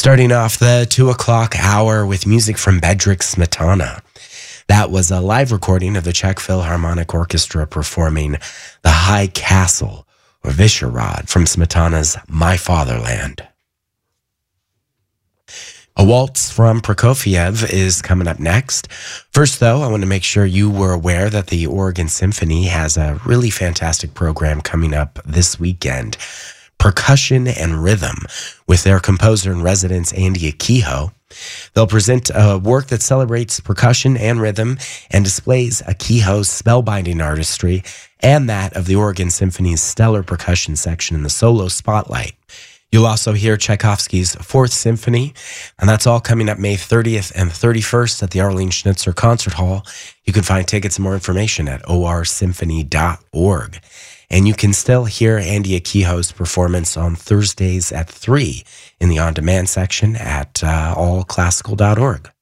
Starting off the 2 o'clock hour with music from Bedřich Smetana. That was a live recording of the Czech Philharmonic Orchestra performing the High Castle, or Vyšehrad, from Smetana's My Fatherland. A waltz from Prokofiev is coming up next. First, though, I want to make sure you were aware that the Oregon Symphony has a really fantastic program coming up this weekend. Percussion and Rhythm with their composer in residence, Andy Akiho. They'll present a work that celebrates percussion and rhythm and displays Akiho's spellbinding artistry and that of the Oregon Symphony's stellar percussion section in the solo spotlight. You'll also hear Tchaikovsky's Fourth Symphony, and that's all coming up May 30th and 31st at the Arlene Schnitzer Concert Hall. You can find tickets and more information at orsymphony.org. And you can still hear Andy Akiho's performance on Thursdays at 3 in the on-demand section at allclassical.org.